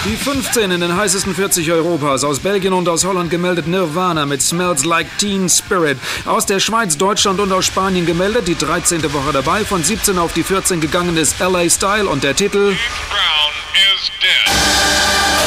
Die 15 in den heißesten 40 Europas. Aus Belgien und aus Holland gemeldet Nirvana mit Smells Like Teen Spirit. Aus der Schweiz, Deutschland und aus Spanien gemeldet. Die 13. Woche dabei. Von 17 auf die 14 gegangen ist LA Style und der Titel Brown is dead.